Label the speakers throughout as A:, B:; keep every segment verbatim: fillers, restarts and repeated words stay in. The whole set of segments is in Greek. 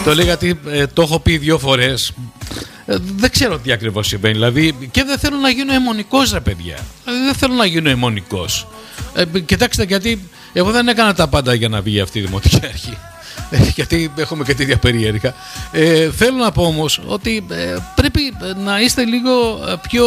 A: Το λέει γιατί ε, το έχω πει δύο φορές. Ε, δεν ξέρω τι ακριβώς συμβαίνει. Δηλαδή, και δεν θέλω να γίνω αιμονικός, ρε παιδιά. Δηλαδή, δεν θέλω να γίνω αιμονικός. Ε, κοιτάξτε, γιατί εγώ δεν έκανα τα πάντα για να βγει αυτή η δημοτική αρχή. Ε, γιατί έχουμε και τέτοια περίεργα. Ε, θέλω να πω όμως ότι ε, πρέπει να είστε λίγο πιο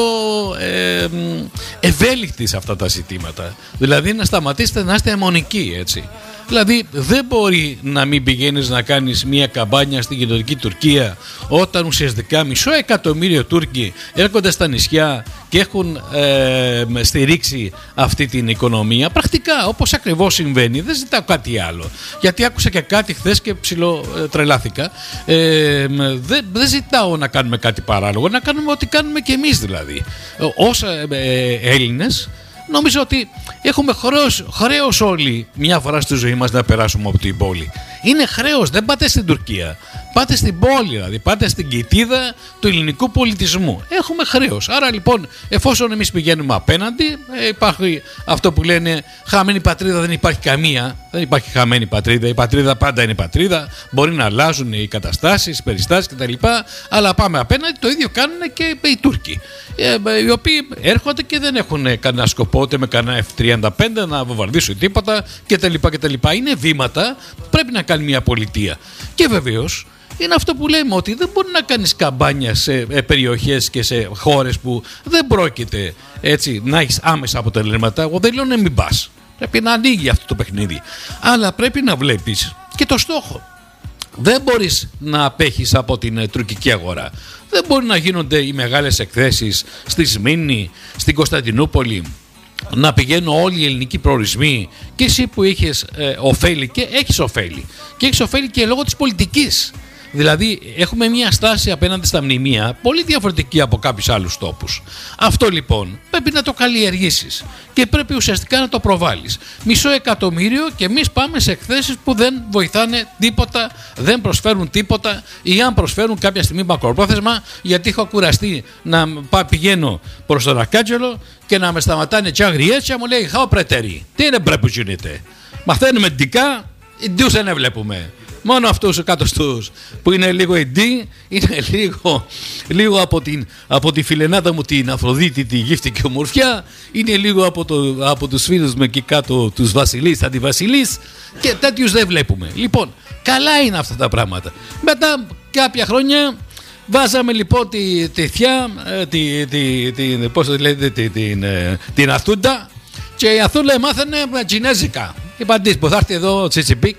A: ε, ευέλικτοι σε αυτά τα ζητήματα. Δηλαδή να σταματήσετε να είστε αιμονικοί, έτσι. Δηλαδή δεν μπορεί να μην πηγαίνεις να κάνεις μια καμπάνια στην γειτονική Τουρκία όταν ουσιαστικά μισό εκατομμύριο Τούρκοι έρχονται στα νησιά και έχουν ε, στηρίξει αυτή την οικονομία. Πρακτικά όπως ακριβώς συμβαίνει, δεν ζητάω κάτι άλλο. Γιατί άκουσα και κάτι χθες και ψιλοτρελάθηκα. Ε, δεν, δεν ζητάω να κάνουμε κάτι παράλογο, να κάνουμε ό,τι κάνουμε και εμείς δηλαδή. Ως ε, ε, Έλληνες. Νομίζω ότι έχουμε χρέος, χρέος όλοι μια φορά στη ζωή μας να περάσουμε από την πόλη. Είναι χρέος, δεν πάτε στην Τουρκία. Πάτε στην πόλη, δηλαδή πάτε στην κοιτίδα του ελληνικού πολιτισμού. Έχουμε χρέος. Άρα λοιπόν, εφόσον εμείς πηγαίνουμε απέναντι, ε, υπάρχει αυτό που λένε χαμένη πατρίδα, δεν υπάρχει καμία. Δεν υπάρχει χαμένη πατρίδα. Η πατρίδα πάντα είναι πατρίδα. Μπορεί να αλλάζουν οι καταστάσεις, οι περιστάσεις κτλ. Αλλά πάμε απέναντι, το ίδιο κάνουν και οι Τούρκοι. Ε, οι οποίοι έρχονται και δεν έχουν κανένα σκοπό ούτε με κανένα εφ τριάντα πέντε να βομβαρδίσουν τίποτα κτλ. Είναι βήματα που πρέπει να κάνει μια πολιτεία. Και βεβαίως είναι αυτό που λέμε, ότι δεν μπορεί να κάνεις καμπάνια σε περιοχές και σε χώρες που δεν πρόκειται έτσι να έχεις άμεσα αποτελέσματα. Εγώ δεν λέω να μην πας. Πρέπει να ανοίγει αυτό το παιχνίδι. Αλλά πρέπει να βλέπεις και το στόχο. Δεν μπορείς να απέχεις από την τουρκική αγορά. Δεν μπορεί να γίνονται οι μεγάλες εκθέσεις στη Σμήνη, στην Κωνσταντινούπολη, να πηγαίνουν όλοι οι ελληνικοί προορισμοί και εσύ που είχες ε, ωφέλη και έχεις ωφέλη. Και έχεις ωφέλη και λόγω της πολιτικής. Δηλαδή έχουμε μια στάση απέναντι στα μνημεία πολύ διαφορετική από κάποιους άλλους τόπους. Αυτό λοιπόν πρέπει να το καλλιεργήσεις και πρέπει ουσιαστικά να το προβάλλεις. Μισό εκατομμύριο και εμείς πάμε σε εκθέσεις που δεν βοηθάνε τίποτα, δεν προσφέρουν τίποτα ή αν προσφέρουν κάποια στιγμή μακροπρόθεσμα, γιατί έχω κουραστεί να πηγαίνω προς τον Αρκάτζελο και να με σταματάνε τσάγριές και μου λέει «Χαό πρέτερη, τι είναι πρέπει που γίνεται». Μαθαίνουμε ντικά, ντους δεν βλέπουμε. Μόνο αυτούς κάτω στους που είναι λίγο εντύ, είναι λίγο, λίγο από, την, από τη φιλενάδα μου την Αφροδίτη, τη γύφτικη ομορφιά, είναι λίγο από, το, από τους φίλους με εκεί κάτω, τους βασιλείς, αντιβασιλείς, και τέτοιους δεν βλέπουμε. Λοιπόν, καλά είναι αυτά τα πράγματα. Μετά κάποια χρόνια βάζαμε λοιπόν τη, τη θιά, τη, τη, τη, πώς το λέτε, τη, την, την Αθούντα, και η Αθούλα μάθανε τσινέζικα. Είπαν της που θα έρθει εδώ ο Τσιτσιπίκ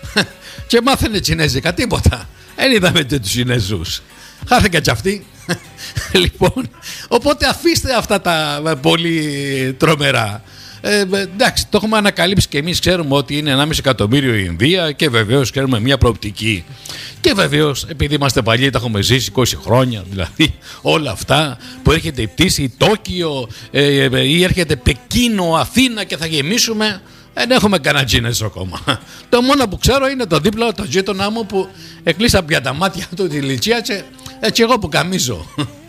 A: και μάθαινε τσινέζικα, τίποτα. Δεν είδαμε και τους Κινέζους. Χάθηκα κι αυτοί. Λοιπόν, οπότε αφήστε αυτά τα πολύ τρομερά. Ε, εντάξει, το έχουμε ανακαλύψει και εμείς, ξέρουμε ότι είναι ενάμιση εκατομμύριο η Ινδία και βεβαίως ξέρουμε μια προοπτική. Και βεβαίως, επειδή είμαστε παλιοί, τα έχουμε ζήσει είκοσι χρόνια, δηλαδή όλα αυτά που έρχεται η πτήση Τόκιο ε, ε, ή έρχεται Πεκίνο, Αθήνα και θα γεμίσουμε. Δεν έχουμε κανένα Κινέζο ακόμα. Το μόνο που ξέρω είναι το δίπλο, το γείτονά μου που εκλείσα πια τα μάτια του τη λητσία και έτσι εγώ που καμίζω.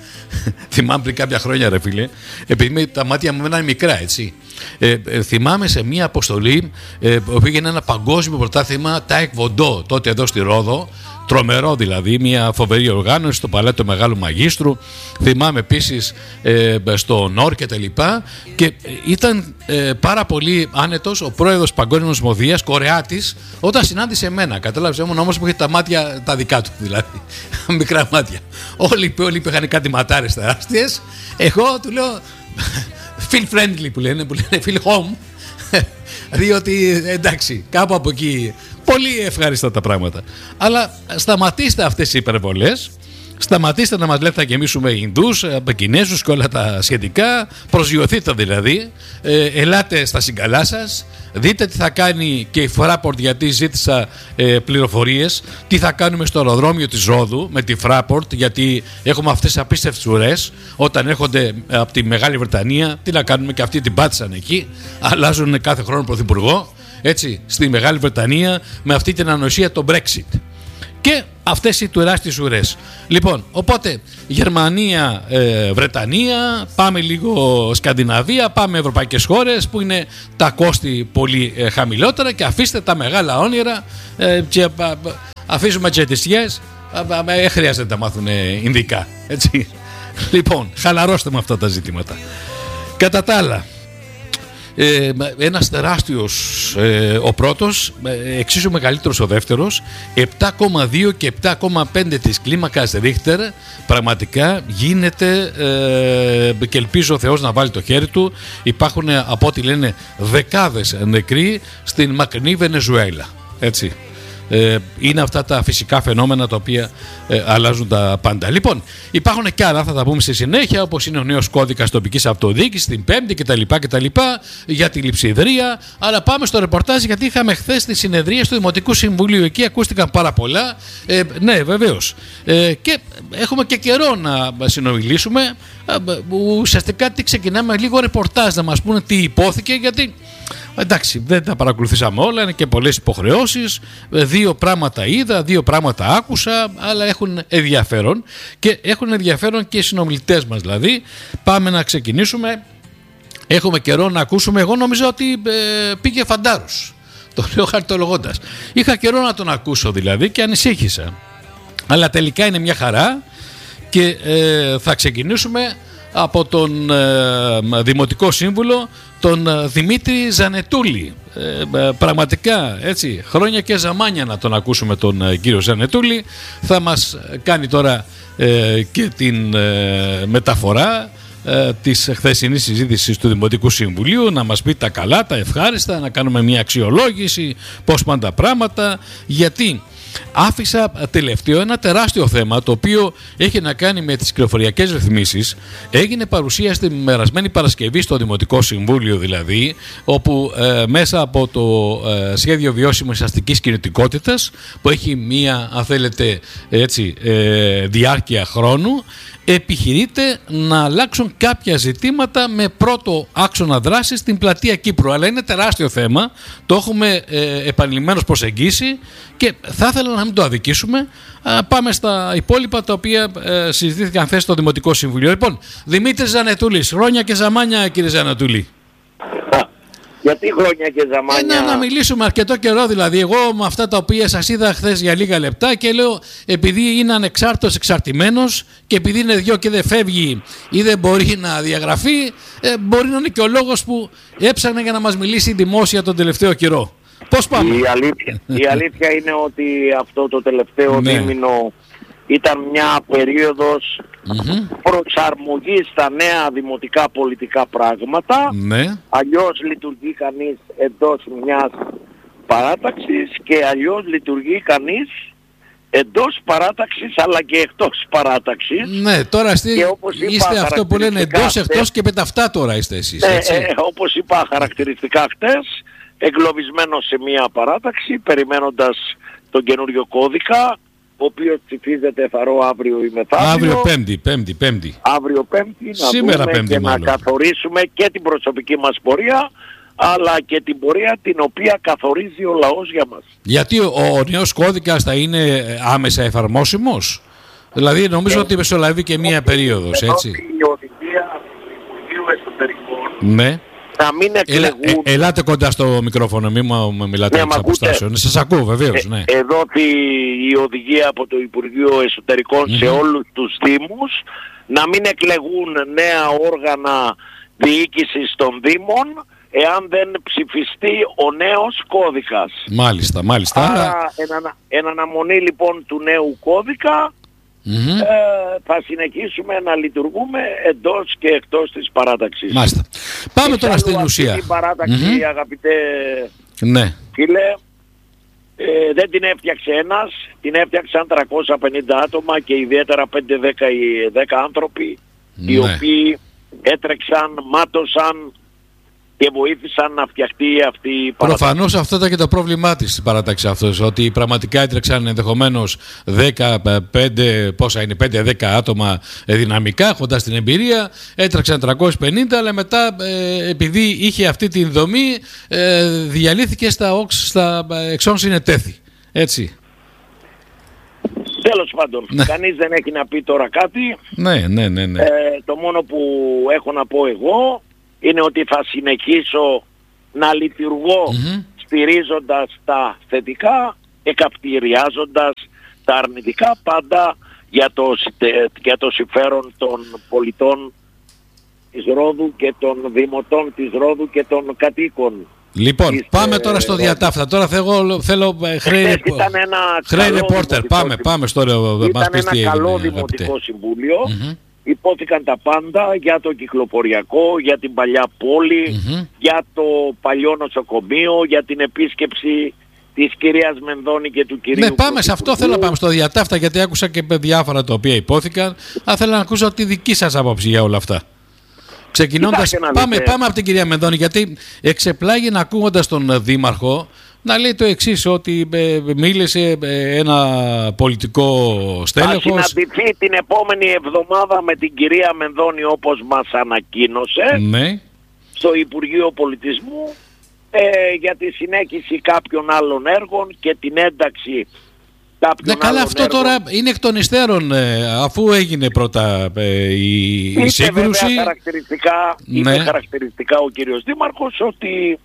A: Θυμάμαι πριν κάποια χρόνια, ρε φίλε, επειδή τα μάτια μου είναι μικρά, έτσι. Ε, ε, θυμάμαι σε μία αποστολή ε, που πήγαινε ένα παγκόσμιο πρωτάθλημα Τάικ Βοντό, τότε εδώ στη Ρόδο. Τρομερό δηλαδή, μια φοβερή οργάνωση στο Παλέτο Μεγάλου Μαγίστρου. Θυμάμαι επίσης ε, στο Νόρ και τα λοιπά. Και ήταν ε, πάρα πολύ άνετος ο πρόεδρος Παγκόσμιας Ομοσπονδίας, Κορεάτης, όταν συνάντησε εμένα. Κατάλαβες, ήμουν όμως που είχε τα μάτια τα δικά του, δηλαδή. Μικρά μάτια. Όλοι, όλοι είχαν κάτι ματάρες τεράστιες. Εγώ του λέω feel friendly που λένε, που λένε feel home. Διότι εντάξει, κάπου από εκεί πολύ ευχαριστώ τα πράγματα. Αλλά σταματήστε αυτές οι υπερβολές. Σταματήστε να μας λέτε θα γεμίσουμε Ινδούς, Κινέζους και όλα τα σχετικά. Προσγειωθείτε δηλαδή. ε, Ελάτε στα συγκαλά σας. Δείτε τι θα κάνει και η Fraport, γιατί ζήτησα ε, πληροφορίες. Τι θα κάνουμε στο αεροδρόμιο της Ρόδου με τη Fraport, γιατί έχουμε αυτές τις απίστευτες ουρές. Όταν έρχονται από τη Μεγάλη Βρετανία, τι να κάνουμε, και αυτοί την πάτησαν εκεί. Αλλάζουν κάθε χρόνο πρωθυπουργό, έτσι, στη Μεγάλη Βρετανία με αυτή την ανοησία το Brexit. Και αυτές οι τεράστιες ουρές. Λοιπόν, οπότε Γερμανία, ε, Βρετανία, πάμε λίγο Σκανδιναβία, πάμε ευρωπαϊκές χώρες που είναι τα κόστη πολύ ε, χαμηλότερα, και αφήστε τα μεγάλα όνειρα ε, και, αφήσουμε τσετισιές, δεν χρειάζεται να τα μάθουν Ινδικά. Έτσι. Λοιπόν, χαλαρώστε με αυτά τα ζητήματα. Κατά τα άλλα, ε, ένας τεράστιος ε, ο πρώτος, ε, εξίσου μεγαλύτερος ο δεύτερος, επτά κόμμα δύο και επτά κόμμα πέντε της κλίμακας Ρίχτερ. Πραγματικά γίνεται ε, και ελπίζω ο Θεός να βάλει το χέρι του. Υπάρχουν, από ό,τι λένε, δεκάδες νεκροί στην μακρινή Βενεζουέλα. Έτσι. Ε, είναι αυτά τα φυσικά φαινόμενα τα οποία ε, αλλάζουν τα πάντα. Λοιπόν, υπάρχουν και άλλα, θα τα πούμε στη συνέχεια, όπως είναι ο νέος κώδικας τοπικής αυτοδιοίκησης την Πέμπτη κτλ, κτλ, για τη λειψιδρία. Αλλά πάμε στο ρεπορτάζ, γιατί είχαμε χθες τη συνεδρία του Δημοτικού Συμβουλίου. Εκεί ακούστηκαν πάρα πολλά. Ε, ναι, βεβαίως. Ε, και έχουμε και καιρό να συνομιλήσουμε. Ε, ουσιαστικά τι ξεκινάμε λίγο ρεπορτάζ, να μας πούνε τι υπόθηκε, γιατί εντάξει, δεν τα παρακολουθήσαμε όλα, είναι και πολλές υποχρεώσεις. Δύο πράγματα είδα, δύο πράγματα άκουσα, αλλά έχουν ενδιαφέρον και έχουν ενδιαφέρον και οι συνομιλητές μας. Δηλαδή, πάμε να ξεκινήσουμε. Έχουμε καιρό να ακούσουμε. Εγώ νομίζω ότι ε, πήγε φαντάρος. Το λέω χαρτολογώντας. Είχα καιρό να τον ακούσω δηλαδή και ανησύχησα. Αλλά τελικά είναι μια χαρά και ε, θα ξεκινήσουμε από τον ε, Δημοτικό Σύμβουλο, τον ε, Δημήτρη Ζανετούλη. Ε, πραγματικά, έτσι, χρόνια και ζαμάνια να τον ακούσουμε τον ε, κύριο Ζανετούλη. Θα μας κάνει τώρα ε, και την ε, μεταφορά ε, της χθεσινής συζήτησης του Δημοτικού Συμβουλίου, να μας πει τα καλά, τα ευχάριστα, να κάνουμε μια αξιολόγηση, πώς πάνε τα πράγματα, γιατί άφησα τελευταίο ένα τεράστιο θέμα, το οποίο έχει να κάνει με τις κυκλοφοριακές ρυθμίσεις. Έγινε παρουσία στη μερασμένη Παρασκευή στο Δημοτικό Συμβούλιο, δηλαδή, όπου ε, μέσα από το ε, σχέδιο βιώσιμης αστικής κινητικότητας, που έχει μία, αν θέλετε, έτσι, ε, διάρκεια χρόνου, επιχειρείται να αλλάξουν κάποια ζητήματα με πρώτο άξονα δράσης στην πλατεία Κύπρου. Αλλά είναι τεράστιο θέμα, το έχουμε ε, επανειλημμένως προσεγγίσει και θα ήθελα να μην το αδικήσουμε. Α, πάμε στα υπόλοιπα τα οποία ε, συζητήθηκαν χθες στο Δημοτικό Συμβουλίο. Λοιπόν, Δημήτρης Ζανετούλης, χρόνια και ζαμάνια, κύριε Ζανετούλη.
B: Γιατί χρόνια και ζαμάνια?
A: Ε, να, να μιλήσουμε αρκετό καιρό, δηλαδή. Εγώ με αυτά τα οποία σας είδα χθες για λίγα λεπτά και λέω, επειδή είναι ανεξάρτητος εξαρτημένος και επειδή είναι δυο και δεν φεύγει ή δεν μπορεί να διαγραφεί, ε, μπορεί να είναι και ο λόγος που έψαχνε για να μας μιλήσει δημόσια τον τελευταίο καιρό. Πώς πάμε?
B: Η αλήθεια, η αλήθεια είναι ότι αυτό το τελευταίο
A: ναι.
B: δίμηνο ήταν μια περίοδος mm-hmm. προσαρμογής στα νέα δημοτικά πολιτικά πράγματα.
A: Ναι.
B: Αλλιώς λειτουργεί κανείς εντός μιας παράταξης και αλλιώς λειτουργεί κανείς εντός παράταξης αλλά και εκτός παράταξης.
A: Ναι, τώρα είστε, είστε αυτό που λένε εντός,
B: χτες,
A: εκτός και πεταυτά τώρα είστε εσείς.
B: Ε,
A: έτσι.
B: Ε, όπως είπα χαρακτηριστικά χτες, εγκλωβισμένος σε μια παράταξη, περιμένοντας τον καινούριο κώδικα, ο οποίος ψηφίζεται θαρώ αύριο ή μεθαύριο.
A: Αύριο πέμπτη, πέμπτη, πέμπτη.
B: Αύριο πέμπτη να
A: Σήμερα
B: δούμε
A: πέμπτη,
B: και
A: μάλλον.
B: να καθορίσουμε και την προσωπική μας πορεία, αλλά και την πορεία την οποία καθορίζει ο λαός για μας.
A: Γιατί ο, ο νέος κώδικας θα είναι άμεσα εφαρμόσιμος? Δηλαδή νομίζω ε, ότι μεσολαβεί και μία περίοδος, έτσι.
B: Η οδηγία του Υπουργείου Εσωτερικών
A: ναι.
B: να μην εκλεγούν...
A: Ελα, ε, ελάτε κοντά στο μικρόφωνο, μην μου μιλάτε εξ αποστάσεων. Σας ακούω βεβαίως, ναι.
B: Ε, εδόθη η οδηγία από το Υπουργείο Εσωτερικών mm-hmm. σε όλους τους Δήμους να μην εκλεγούν νέα όργανα διοίκησης των Δήμων εάν δεν ψηφιστεί ο νέος κώδικας.
A: Μάλιστα, μάλιστα.
B: Άρα εν, εν αναμονή λοιπόν του νέου κώδικα mm-hmm. ε, θα συνεχίσουμε να λειτουργούμε εντός και εκτός της παράταξης.
A: Μάλιστα. Πάμε και τώρα στην ουσία.
B: Αυτή την παράταξη, mm-hmm. αγαπητέ
A: ναι.
B: φίλε, ε, δεν την έφτιαξε ένας, την έφτιαξαν τριακόσια πενήντα άτομα και ιδιαίτερα πέντε δέκα άνθρωποι ναι. οι οποίοι έτρεξαν, μάτωσαν και βοήθησαν να φτιαχτεί αυτή η παράταξη.
A: Προφανώς αυτό ήταν και το πρόβλημά της η παράταξη αυτός, ότι πραγματικά έτρεξαν ενδεχομένως δέκα, πέντε, πόσα είναι, πέντε δέκα άτομα δυναμικά, έχοντας την εμπειρία, έτρεξαν τριακόσια πενήντα, αλλά μετά ε, επειδή είχε αυτή την δομή, ε, διαλύθηκε στα, στα εξών συνετέθη. Έτσι.
B: Τέλος πάντων, ναι. κανείς δεν έχει να πει τώρα κάτι.
A: Ναι, ναι, ναι, ναι.
B: Ε, το μόνο που έχω να πω εγώ είναι ότι θα συνεχίσω να λειτουργώ mm-hmm. στηρίζοντας τα θετικά εκαπτηριάζοντας τα αρνητικά πάντα για το, για το συμφέρον των πολιτών της Ρόδου και των δημοτών της Ρόδου και των κατοίκων.
A: Λοιπόν,
B: της,
A: πάμε
B: ε,
A: τώρα στο
B: Ρόδου.
A: διατάφτα. Τώρα θέλω, θέλω χρέη ρεπόρτερ. Πάμε, πάμε στο
B: Ήταν
A: μας πεις
B: ένα
A: τι
B: καλό
A: έγινε,
B: δημοτικό
A: αγαπητέ.
B: συμβούλιο.
A: Mm-hmm.
B: Υπόθηκαν τα πάντα για το κυκλοφοριακό, για την παλιά πόλη,
A: Mm-hmm.
B: για το παλιό νοσοκομείο, για την επίσκεψη της κυρίας Μενδώνη και του κυρίου
A: Ναι, πάμε σε αυτό.
B: Πρωθυπουργού.
A: Θέλω να πάμε στο διατάφτα, γιατί άκουσα και διάφορα τα οποία υπόθηκαν. Θα ήθελα να ακούσω τη δική σας άποψη για όλα αυτά. Ξεκινώντας,
B: Κοιτάξτε να
A: πάμε,
B: δείτε.
A: πάμε από την κυρία Μενδώνη, γιατί εξεπλάγει να ακούγοντας τον Δήμαρχο να λέει το εξής, ότι ε, μίλησε ε, ένα πολιτικό
B: Θα
A: στέλεχος.
B: συναντηθεί την επόμενη εβδομάδα με την κυρία Μενδώνη, όπως μας ανακοίνωσε,
A: Ναι.
B: στο Υπουργείο Πολιτισμού, ε, για τη συνέχιση κάποιων άλλων έργων και την ένταξη κάποιων
A: Ναι, καλά,
B: άλλων
A: αυτό
B: έργων.
A: τώρα είναι εκ των υστέρων, ε, αφού έγινε πρώτα ε, η, η
B: Είπε
A: σύγκρουση.
B: βέβαια χαρακτηριστικά, είπε
A: Ναι.
B: χαρακτηριστικά ο κύριος Δήμαρχος ότι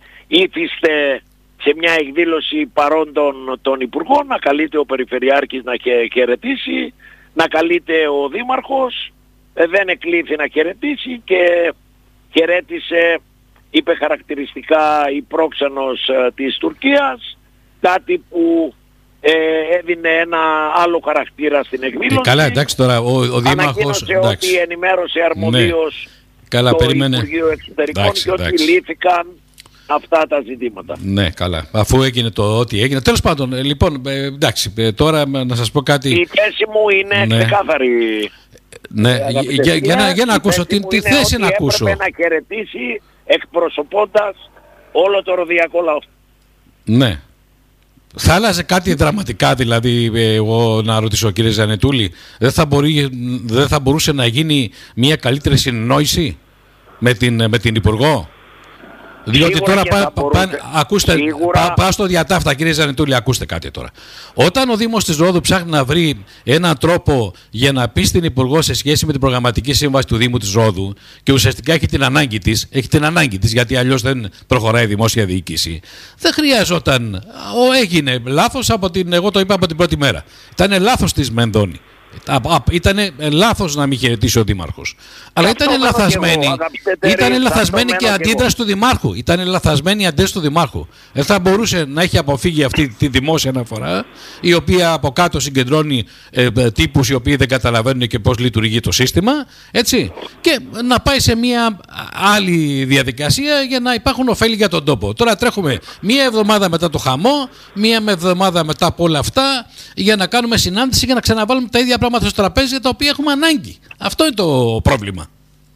B: ήθιστε σε μια εκδήλωση παρόντων των Υπουργών να καλείται ο Περιφερειάρχης να χε- χαιρετήσει, να καλείται ο Δήμαρχος, ε, δεν εκλήθη να χαιρετήσει και χαιρέτησε, είπε χαρακτηριστικά, η πρόξενος ε, της Τουρκίας, κάτι που ε, έδινε ένα άλλο χαρακτήρα στην εκδήλωση.
A: Ε, καλά, εντάξει τώρα, ο, ο Δήμαρχος.
B: Ανακοίνωσε
A: Εντάξει.
B: ότι ενημέρωσε αρμοδίως
A: Καλά,
B: το
A: περίμενε.
B: Υπουργείο Εξωτερικών
A: Εντάξει,
B: και ότι
A: εντάξει.
B: λύθηκαν αυτά τα ζητήματα.
A: Ναι, καλά. Αφού έγινε το ό,τι έγινε. Τέλος πάντων, ε, λοιπόν, ε, εντάξει, ε, τώρα ε, να σας πω κάτι.
B: Η θέση μου είναι
A: Ναι.
B: ξεκάθαρη.
A: Ναι,
B: ε, αγαπητέ
A: για, για,
B: παιδιά.
A: να, για να
B: Η
A: ακούσω,
B: θέση
A: τι,
B: μου
A: τι
B: είναι
A: θέση
B: ότι
A: να ακούσω.
B: έπρεπε να χαιρετήσει εκπροσωπώντας όλο το ροδιακό λαό.
A: Ναι. Θα άλλαζε κάτι δραματικά, δηλαδή, ε, εγώ να ρωτήσω, κύριε Ζανετούλη, δεν θα, μπορεί, δεν θα μπορούσε να γίνει μια καλύτερη συνεννόηση με την, με την Υπουργό? Διότι
B: Σίγουρα
A: τώρα
B: και
A: πά,
B: θα
A: πά,
B: μπορούσε.
A: ακούστε,
B: Σίγουρα.
A: πά, πάω στο διατάφτα, κύριε Ζανετούλη, ακούστε κάτι τώρα. Όταν ο Δήμος της Ρόδου ψάχνει να βρει έναν τρόπο για να πει στην Υπουργό σε σχέση με την προγραμματική σύμβαση του Δήμου της Ρόδου, και ουσιαστικά έχει την ανάγκη της, έχει την ανάγκη της, γιατί αλλιώς δεν προχωράει η δημόσια διοίκηση, δεν χρειαζόταν, ο, έγινε λάθος από την, εγώ το είπα από την πρώτη μέρα. Ήταν λάθος της Μενδώνη. Ήταν λάθος να μην χαιρετήσει ο Δήμαρχος. Αλλά
B: Αυτό
A: ήταν
B: μένω κι
A: λαθασμένη.
B: εγώ, αγαπητέ Τέρη,
A: Ήταν
B: αυτό
A: λαθασμένη
B: μένω
A: και
B: κι
A: αντίδραση
B: εγώ.
A: του Δημάρχου. Ήταν λαθασμένη η αντίδραση του Δημάρχου. Δεν θα μπορούσε να έχει αποφύγει αυτή τη δημόσια αναφορά, η οποία από κάτω συγκεντρώνει ε, ε, τύπους οι οποίοι δεν καταλαβαίνουν και πώς λειτουργεί το σύστημα. Έτσι. Και να πάει σε μια άλλη διαδικασία για να υπάρχουν ωφέλη για τον τόπο. Τώρα τρέχουμε μία εβδομάδα μετά το χαμό, μία εβδομάδα μετά από όλα αυτά, για να κάνουμε συνάντηση για να ξαναβάλουμε τα ίδια πράγματα στο τραπέζι, τα οποία έχουμε ανάγκη. Αυτό είναι το πρόβλημα.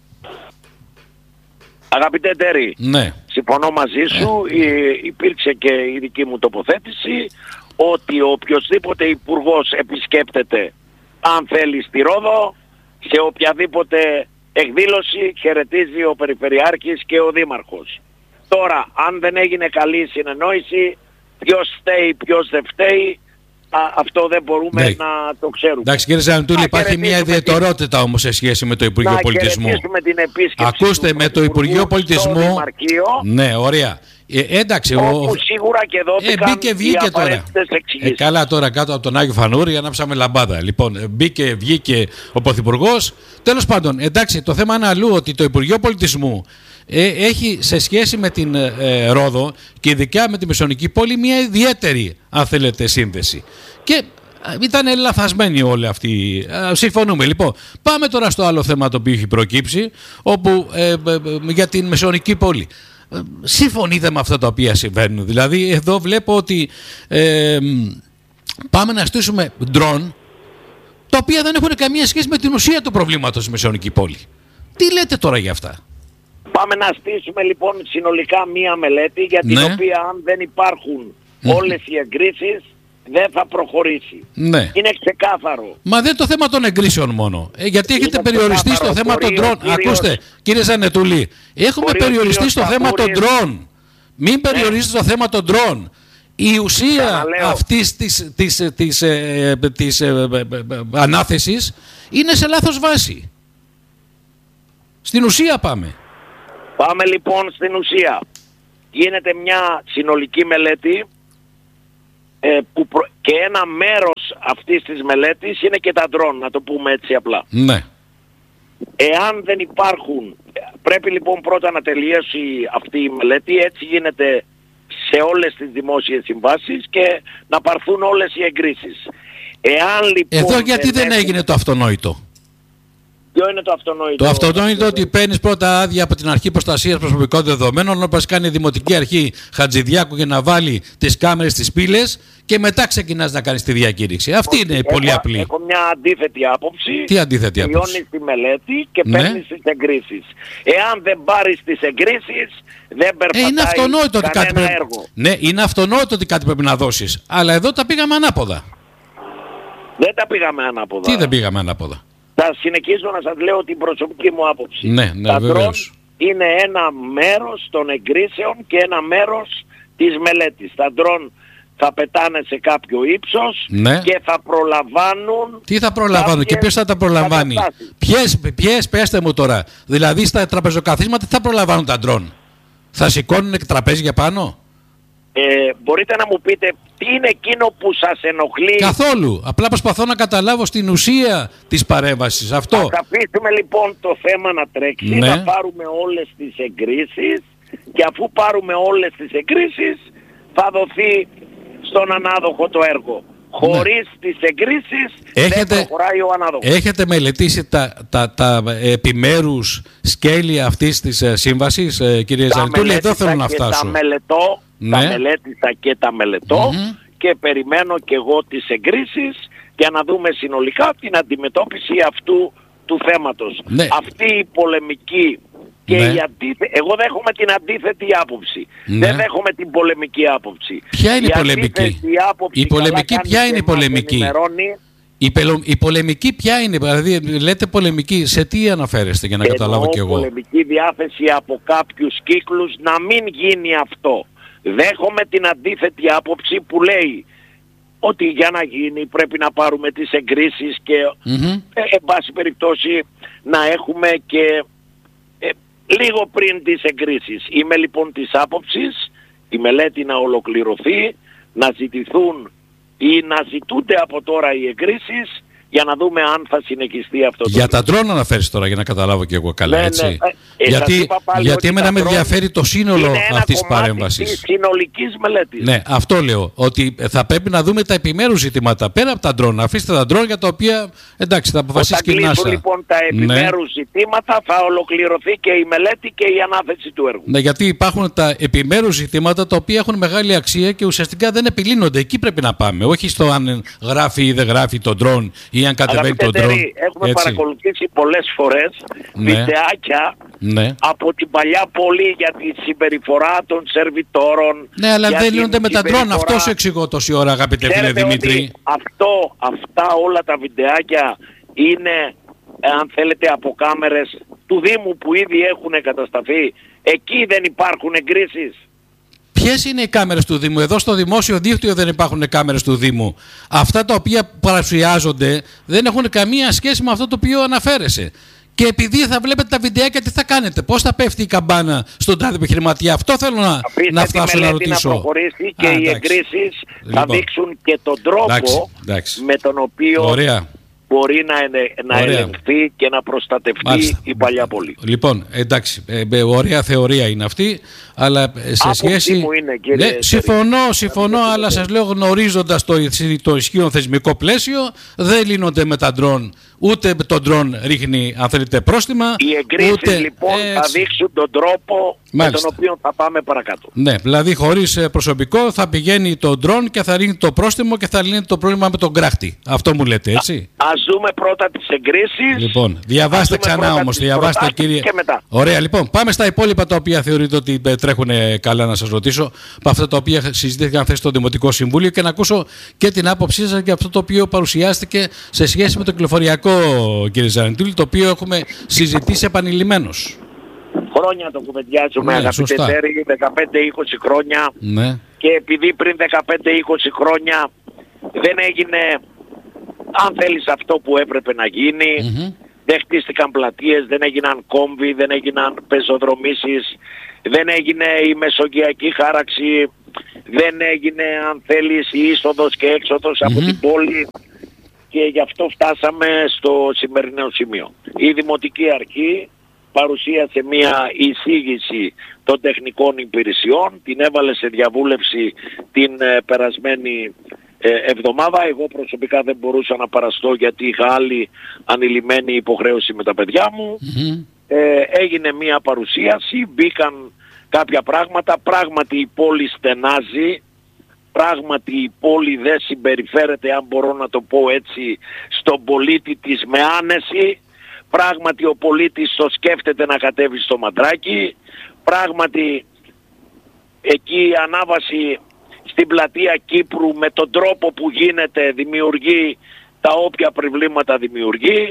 B: Αγαπητέ Τέρη,
A: Ναι.
B: συμφωνώ μαζί σου, ε, υπήρξε και η δική μου τοποθέτηση ότι οποιοσδήποτε υπουργός επισκέπτεται, αν θέλει, στη Ρόδο, σε οποιαδήποτε εκδήλωση χαιρετίζει ο Περιφερειάρχης και ο Δήμαρχος. Τώρα, αν δεν έγινε καλή συνεννόηση, ποιος φταίει, ποιος δεν φταίει, α, αυτό δεν μπορούμε
A: Ναι.
B: να το ξέρουμε.
A: Εντάξει, κύριε Ζανετούλη,
B: Να
A: υπάρχει μια
B: χαιρετήσουμε
A: ιδιαιτερότητα όμως σε σχέση με το Υπουργείο
B: να
A: Πολιτισμού.
B: χαιρετήσουμε την επίσκεψη
A: Ακούστε,
B: του
A: με το
B: Πρωθυπουργού
A: Υπουργείο
B: στο
A: Πολιτισμού.
B: Δημαρχείο,
A: Ναι, ωραία. Ε, εντάξει, ο,
B: όπου σίγουρα και
A: ε,
B: δόθηκαν
A: μπήκε,
B: οι
A: βγήκε τώρα.
B: απαραίτητες
A: Ε,
B: εξηγήσεις.
A: καλά, τώρα κάτω από τον Άγιο Φανούρη ανάψαμε λαμπάδα. Λοιπόν, ε, μπήκε, βγήκε ο Πρωθυπουργός. Τέλος πάντων, εντάξει, το θέμα είναι αλλού, ότι το Υπουργείο Πολιτισμού ε, έχει σε σχέση με την ε, Ρόδο και ειδικά με τη Μεσονική πόλη μια ιδιαίτερη, αν θέλετε, σύνδεση. Και ήταν λαθασμένοι όλοι αυτοί. Α, συμφωνούμε. Λοιπόν, πάμε τώρα στο άλλο θέμα το οποίο έχει προκύψει, όπου ε, ε, ε, για την Μεσονική πόλη. Ε, συμφωνείτε με αυτά τα οποία συμβαίνουν? Δηλαδή, εδώ βλέπω ότι ε, πάμε να στήσουμε ντρόν, τα οποία δεν έχουν καμία σχέση με την ουσία του προβλήματος στη Μεσονική πόλη. Τι λέτε τώρα για αυτά?
B: Πάμε να στήσουμε λοιπόν συνολικά μία μελέτη για την
A: Ναι.
B: οποία, αν δεν υπάρχουν όλες οι εγκρίσεις, δεν θα προχωρήσει.
A: Ναι.
B: Είναι ξεκάθαρο.
A: Μα δεν είναι το θέμα των εγκρίσεων μόνο. Ε, γιατί έχετε
B: Είναι
A: περιοριστεί στο
B: ξεκάθαρο.
A: θέμα των
B: Μπορεί ο
A: ντρόν.
B: κύριος-
A: Ακούστε, κύριε Ζανετούλη, έχουμε
B: Μπορεί ο
A: περιοριστεί
B: κύριος
A: στο θέμα των
B: Καβούρης-
A: ντρόν. Μην περιορίζετε στο θέμα των ντρόν. Η ουσία
B: Ξαναλέω.
A: αυτής της, της, της, ε, της ε, ε, ε, ε, ανάθεσης είναι σε λάθος βάση. Στην ουσία πάμε.
B: Πάμε λοιπόν στην ουσία. Γίνεται μια συνολική μελέτη ε, που προ... και ένα μέρος αυτής της μελέτης είναι και τα ντρόν, να το πούμε έτσι απλά.
A: Ναι.
B: Εάν δεν υπάρχουν, πρέπει λοιπόν πρώτα να τελειώσει αυτή η μελέτη, έτσι γίνεται σε όλες τις δημόσιες συμβάσεις και να πάρθουν όλες οι εγκρίσεις. Εάν λοιπόν...
A: Εδώ γιατί δεν, δεν έγινε το αυτονόητο?
B: Ποιο είναι το αυτονόητο?
A: Το αυτονόητο ότι παίρνεις πρώτα άδεια από την αρχή προστασίας προσωπικών δεδομένων, όπως κάνει η Δημοτική Αρχή Χατζηδιάκου για να βάλει τις κάμερες στις πύλες και μετά ξεκινάς να κάνεις τη διακήρυξη. Αυτή είναι έχω, πολύ απλή.
B: Έχω μια αντίθετη άποψη.
A: Τι αντίθετη άποψη?
B: Τελειώνεις τη μελέτη και
A: ναι.
B: παίρνεις τις εγκρίσεις. Εάν δεν πάρεις τις εγκρίσεις, δεν περπατάει
A: ε, είναι αυτονόητο
B: κανένα
A: ότι κάτι πρέπει...
B: έργο.
A: Ναι, είναι αυτονόητο ότι κάτι πρέπει να δώσεις. Αλλά εδώ τα πήγαμε ανάποδα.
B: Δεν τα πήγαμε ανάποδα.
A: Τι δεν πήγαμε ανάποδα?
B: Θα συνεχίσω να σας λέω την προσωπική μου άποψη.
A: Ναι, ναι,
B: τα
A: βεβαίως.
B: ντρόν είναι ένα μέρος των εγκρίσεων και ένα μέρος της μελέτης. Τα ντρόν θα πετάνε σε κάποιο ύψος
A: ναι.
B: και θα προλαμβάνουν...
A: Τι θα προλαμβάνουν και ποιος θα τα προλαμβάνει? Ποιες, ποιες, πέστε μου τώρα. Δηλαδή στα τραπεζοκαθίσματα τι θα προλαμβάνουν τα ντρόν? Θα σηκώνουν τραπέζια πάνω?
B: Ε, μπορείτε να μου πείτε τι είναι εκείνο που σας ενοχλεί?
A: Καθόλου. Απλά προσπαθώ να καταλάβω στην ουσία της παρέμβασης. Αυτό.
B: Θα αφήσουμε λοιπόν το θέμα να τρέξει,
A: ναι.
B: θα πάρουμε όλες τις εγκρίσεις και αφού πάρουμε όλες τις εγκρίσεις θα δοθεί στον ανάδοχο το έργο. Χωρίς ναι. τις εγκρίσεις έχετε, δεν προχωράει ο ανάδοχος.
A: Έχετε μελετήσει τα, τα, τα επιμέρους σκέλη αυτής της ε, σύμβασης, ε, κύριε Ζανετούλη? Εδώ θέλω να φτάσω.
B: Τα μελετώ, ναι. τα μελέτησα και τα μελετώ mm-hmm. και περιμένω και εγώ τις εγκρίσεις για να δούμε συνολικά την αντιμετώπιση αυτού του θέματος.
A: Ναι.
B: Αυτή η πολεμική και
A: ναι.
B: η αντίθε... εγώ δέχομαι την αντίθετη άποψη.
A: Ναι.
B: Δεν δέχομαι την πολεμική άποψη.
A: Ποια είναι η, η πολεμική?
B: Άποψη,
A: η πολεμική ποια είναι η πολεμική? Η, πελο... η πολεμική ποια είναι? Δηλαδή λέτε πολεμική, σε τι αναφέρεστε για να
B: εννοώ
A: καταλάβω κι εγώ?
B: Πολεμική διάθεση από κάποιους κύκλους να μην γίνει αυτό. Δέχομαι την αντίθετη άποψη που λέει ότι για να γίνει πρέπει να πάρουμε τις εγκρίσεις και mm-hmm. ε, εν πάση περιπτώσει να έχουμε και ε, λίγο πριν τις εγκρίσεις. Είμαι λοιπόν της άποψης η μελέτη να ολοκληρωθεί, να ζητηθούν ή να ζητούνται από τώρα οι εγκρίσεις για να δούμε αν θα συνεχιστεί αυτό το...
A: Για τα ντρόν αναφέρεις τώρα για να καταλάβω και εγώ καλά, ναι, έτσι. Ναι.
B: Ε,
A: γιατί γιατί εμένα με ενδιαφέρει το σύνολο αυτής της παρέμβασης.
B: Της συνολικής μελέτης.
A: Ναι, αυτό λέω. Ότι θα πρέπει να δούμε τα επιμέρους ζητήματα πέρα από τα ντρόν. Αφήστε τα ντρόν για τα οποία εντάξει θα αποφασίσει και η NASA.
B: Όταν λοιπόν τα επιμέρους ναι. ζητήματα θα ολοκληρωθεί και η μελέτη και η ανάθεση του έργου.
A: Ναι, γιατί υπάρχουν τα επιμέρους ζητήματα τα οποία έχουν μεγάλη αξία και ουσιαστικά δεν επιλύνονται. Εκεί πρέπει να πάμε. Όχι στο αν γράφει ή δεν γράφει το ντρόν ή αν κατεβαίνει το ντρόν.
B: Έχουμε έτσι. παρακολουθήσει πολλές φορές ναι. βιντεάκια ναι. από την παλιά πόλη για τη συμπεριφορά των σερβιτόρων.
A: Ναι, αλλά δεν λύνονται με τα ντρόν. Αυτό σου εξηγώ τόση ώρα, αγαπητέ φίλε Δημήτρη.
B: Αυτό, αυτά όλα τα βιντεάκια είναι, αν θέλετε, από κάμερες του Δήμου που ήδη έχουν κατασταθεί. Εκεί δεν υπάρχουν εγκρίσεις.
A: Ποιες είναι οι κάμερες του Δήμου? Εδώ στο δημόσιο δίκτυο δεν υπάρχουν κάμερες του Δήμου. Αυτά τα οποία παρουσιάζονται δεν έχουν καμία σχέση με αυτό το οποίο αναφέρεσαι. Και επειδή θα βλέπετε τα βιντεάκια, τι θα κάνετε? Πώς θα πέφτει η καμπάνα στον τάδε επιχειρηματία? Αυτό θέλω να, να φτάσω να ρωτήσω.
B: Να προχωρήσει και Α, οι εγκρίσεις λοιπόν. θα δείξουν και τον τρόπο εντάξει, εντάξει. με τον οποίο... Ωραία. μπορεί να, να ελεγχθεί και να προστατευτεί Μάλιστα. η παλιά πόλη.
A: Λοιπόν, εντάξει, ε, ωραία θεωρία είναι αυτή, αλλά σε σχέση...
B: Είναι, κύριε,
A: ναι, συμφωνώ, συμφωνώ, αλλά σας λέω γνωρίζοντας το, το ισχύον θεσμικό πλαίσιο, δεν λύνονται με τα ντρόν. Ούτε το ντρόν ρίχνει, αν θέλετε, πρόστιμα.
B: Οι εγκρίσεις
A: ούτε,
B: λοιπόν
A: έτσι.
B: θα δείξουν τον τρόπο Μάλιστα. με τον οποίο θα πάμε παρακάτω.
A: Ναι, δηλαδή χωρίς προσωπικό θα πηγαίνει το ντρόν και θα ρίχνει το πρόστιμο και θα λύνει το πρόβλημα με τον κράχτη. Αυτό μου λέτε, έτσι.
B: Α, ας δούμε πρώτα τις εγκρίσεις.
A: Λοιπόν, διαβάστε ξανά όμως, διαβάστε κύριε. Ωραία, λοιπόν, πάμε στα υπόλοιπα τα οποία θεωρείτε ότι τρέχουν καλά να σας ρωτήσω. Από αυτά τα οποία συζητήθηκαν χθες στο Δημοτικό Συμβούλιο και να ακούσω και την άποψή σας για αυτό το οποίο παρουσιάστηκε σε σχέση με το κυκλοφοριακό, κύριε Ζανετούλη, το οποίο έχουμε συζητήσει επανειλημμένως.
B: Χρόνια το κουβεντιάζουμε, ναι, αγαπητέ Τέρη, δεκαπέντε είκοσι χρόνια.
A: Ναι.
B: Και επειδή πριν δεκαπέντε είκοσι χρόνια δεν έγινε, αν θέλεις, αυτό που έπρεπε να γίνει, mm-hmm. δεν χτίστηκαν πλατείες, δεν έγιναν κόμβοι, δεν έγιναν πεζοδρομήσεις, δεν έγινε η μεσογειακή χάραξη, δεν έγινε, αν θέλεις, η είσοδος και έξοδος mm-hmm. από την πόλη, και γι' αυτό φτάσαμε στο σημερινό σημείο. Η Δημοτική Αρχή παρουσίασε μια εισήγηση των τεχνικών υπηρεσιών, την έβαλε σε διαβούλευση την ε, περασμένη ε, εβδομάδα. Εγώ προσωπικά δεν μπορούσα να παραστώ γιατί είχα άλλη ανηλυμένη υποχρέωση με τα παιδιά μου. Mm-hmm. Ε, έγινε μια παρουσίαση, μπήκαν κάποια πράγματα, πράγματι η πόλη στενάζει, πράγματι η πόλη δεν συμπεριφέρεται, αν μπορώ να το πω έτσι, στον πολίτη της με άνεση. Πράγματι ο πολίτης το σκέφτεται να κατέβει στο Μαντράκι. Πράγματι εκεί η ανάβαση στην πλατεία Κύπρου με τον τρόπο που γίνεται δημιουργεί τα όποια προβλήματα δημιουργεί.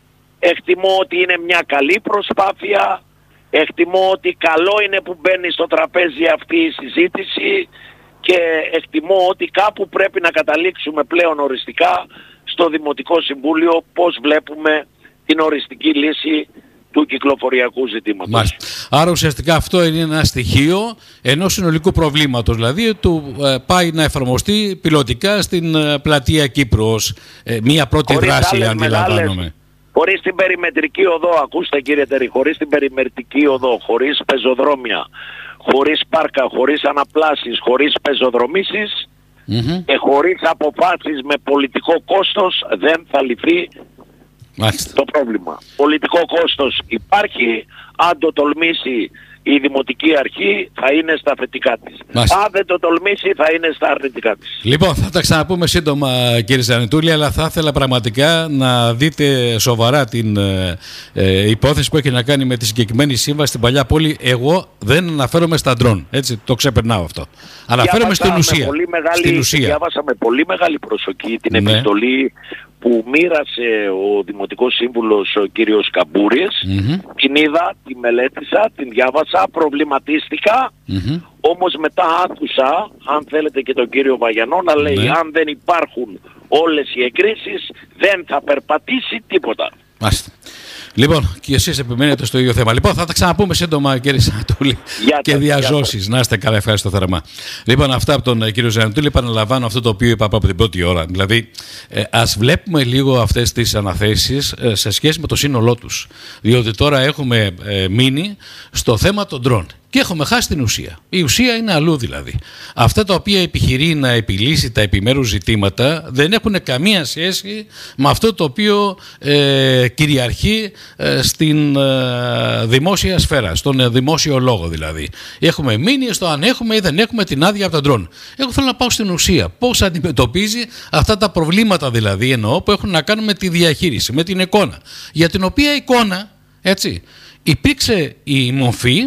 B: Εκτιμώ ότι είναι μια καλή προσπάθεια. Εκτιμώ ότι καλό είναι που μπαίνει στο τραπέζι αυτή η συζήτηση, και εκτιμώ ότι κάπου πρέπει να καταλήξουμε πλέον οριστικά στο Δημοτικό Συμβούλιο πώς βλέπουμε την οριστική λύση του κυκλοφοριακού ζητήματος. Μάλιστα.
A: Άρα ουσιαστικά αυτό είναι ένα στοιχείο ενός συνολικού προβλήματος, δηλαδή του ε, πάει να εφαρμοστεί πιλωτικά στην ε, πλατεία Κύπρου ως ε, μία πρώτη χωρίς δράση, αντιλαμβάνομαι.
B: Χωρίς την περιμετρική οδό, ακούστε κύριε Τερή, χωρίς την περιμετρική οδό, χωρίς πεζοδρόμια, χωρίς πάρκα, χωρίς αναπλάσεις, χωρίς πεζοδρομήσεις mm-hmm. και χωρίς αποφάσεις με πολιτικό κόστος δεν θα λυθεί Μάλιστα. το πρόβλημα. Πολιτικό κόστος υπάρχει, αν το τολμήσει η Δημοτική Αρχή θα είναι στα θετικά της. Μάλιστα. Αν δεν το τολμήσει θα είναι στα αρνητικά της.
A: Λοιπόν, θα τα ξαναπούμε σύντομα κύριε Ζανετούλη, αλλά θα ήθελα πραγματικά να δείτε σοβαρά την ε, ε, υπόθεση που έχει να κάνει με τη συγκεκριμένη σύμβαση στην Παλιά Πόλη. Εγώ δεν αναφέρομαι στα ντρόν, έτσι, το ξεπερνάω αυτό. Αναφέρομαι στην ουσία.
B: Πολύ μεγάλη,
A: στην ουσία.
B: Διάβασα με πολύ μεγάλη προσοχή την ναι. επιστολή που μοίρασε ο Δημοτικός Σύμβουλος ο κύριος Καμπούρης. Mm-hmm. Την είδα, τη μελέτησα, την διάβασα, προβληματίστηκα, mm-hmm. όμως μετά άκουσα, αν θέλετε και τον κύριο Βαγιανό να λέει mm-hmm. αν δεν υπάρχουν όλες οι εκκρίσεις δεν θα περπατήσει τίποτα.
A: Μάλιστα. Λοιπόν, και εσείς επιμένετε στο ίδιο θέμα. Λοιπόν, θα τα ξαναπούμε σύντομα, κύριε Ζανετούλη, και διαζώσεις. Να είστε καλά, ευχαριστώ θερμά. Λοιπόν, αυτά από τον κύριο Ζανετούλη. Επαναλαμβάνω αυτό το οποίο είπα από την πρώτη ώρα. Δηλαδή, ε, ας βλέπουμε λίγο αυτές τις αναθέσεις ε, σε σχέση με το σύνολό τους. Διότι τώρα έχουμε ε, μείνει στο θέμα των ντρόν. Και έχουμε χάσει την ουσία. Η ουσία είναι αλλού δηλαδή. Αυτά τα οποία επιχειρεί να επιλύσει τα επιμέρους ζητήματα δεν έχουν καμία σχέση με αυτό το οποίο ε, κυριαρχεί ε, στην ε, δημόσια σφαίρα, στον ε, δημόσιο λόγο δηλαδή. Έχουμε μείνει στο αν έχουμε ή δεν έχουμε την άδεια από τα ντρόν. Εγώ θέλω να πάω στην ουσία. Πώς αντιμετωπίζει αυτά τα προβλήματα δηλαδή εννοώ που έχουν να κάνουν με τη διαχείριση, με την εικόνα. Για την οποία εικόνα, έτσι, υπήρξε η μορφή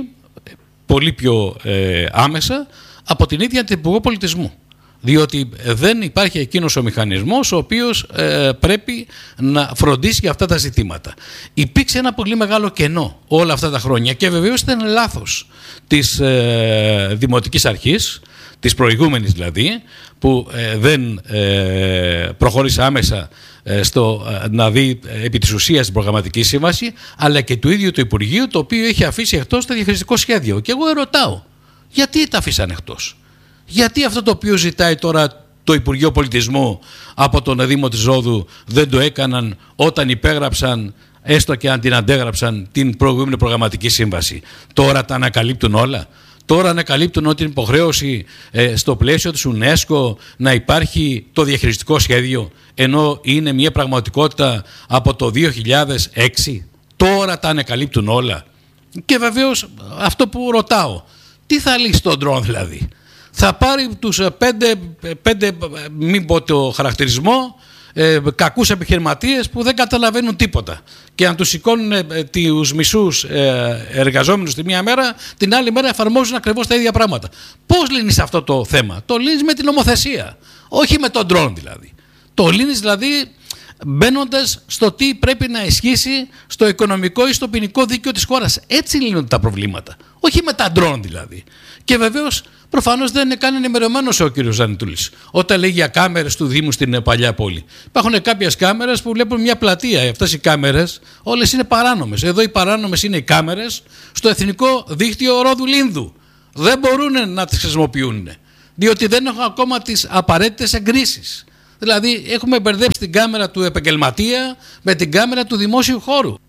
A: πολύ πιο ε, άμεσα από την ίδια την Υπουργό Πολιτισμού. Διότι δεν υπάρχει εκείνος ο μηχανισμός ο οποίος ε, πρέπει να φροντίσει για αυτά τα ζητήματα. Υπήρξε ένα πολύ μεγάλο κενό όλα αυτά τα χρόνια και βεβαίως ήταν λάθος της ε, Δημοτικής Αρχής, της προηγούμενης δηλαδή, που ε, δεν ε, προχώρησε άμεσα ε, στο ε, να δει ε, επί της ουσίας την προγραμματική σύμβαση, αλλά και του ίδιου του Υπουργείου, το οποίο έχει αφήσει εκτός το διαχειριστικό σχέδιο. Και εγώ ερωτάω, γιατί τα αφήσαν εκτός? Γιατί αυτό το οποίο ζητάει τώρα το Υπουργείο Πολιτισμού από τον Δήμο της Ρόδου δεν το έκαναν όταν υπέγραψαν, έστω και αν την αντέγραψαν, την προηγούμενη προγραμματική σύμβαση? Τώρα τα ανακαλύπτουν όλα. Τώρα ανακαλύπτουν ότι είναι υποχρέωση ε, στο πλαίσιο της UNESCO να υπάρχει το διαχειριστικό σχέδιο, ενώ είναι μια πραγματικότητα από το δύο χιλιάδες έξι. Τώρα τα ανακαλύπτουν όλα. Και βεβαίως αυτό που ρωτάω, τι θα λύσει τον ντρόν δηλαδή? Θα πάρει τους πέντε, πέντε μην πω το χαρακτηρισμό, ε, κακούς επιχειρηματίες που δεν καταλαβαίνουν τίποτα και αν τους σηκώνουν ε, τους μισούς ε, εργαζόμενους τη μία μέρα, την άλλη μέρα εφαρμόζουν ακριβώς τα ίδια πράγματα. Πώς λύνεις αυτό το θέμα? Το λύνεις με την νομοθεσία, όχι με τον ντρόν δηλαδή. Το λύνεις δηλαδή μπαίνοντας στο τι πρέπει να ισχύσει στο οικονομικό ή στο ποινικό δίκαιο της χώρας. Έτσι λύνονται τα προβλήματα, όχι με τα ντρόν δηλαδή. Και βεβαίως προφανώς δεν είναι καν ενημερωμένος ο κύριος Ζανετούλης όταν λέει για κάμερες του Δήμου στην Παλιά Πόλη. Υπάρχουν κάποιες κάμερες που βλέπουν μια πλατεία. Αυτές οι κάμερες όλες είναι παράνομες. Εδώ οι παράνομες είναι οι κάμερες στο Εθνικό Δίκτυο Ρόδου Λίνδου. Δεν μπορούν να τις χρησιμοποιούν. διότι δεν έχουν ακόμα τις απαραίτητες εγκρίσεις. Δηλαδή έχουμε μπερδέψει την κάμερα του επαγγελματία με την κάμερα του δημόσιου χώρου.